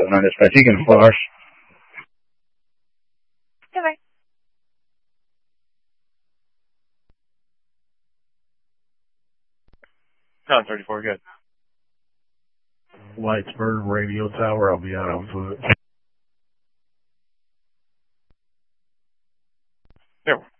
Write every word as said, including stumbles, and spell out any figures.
on dispatch. You can flush. Goodbye. Con thirty-four, good. Whitesburg radio tower, I'll be out on foot. There.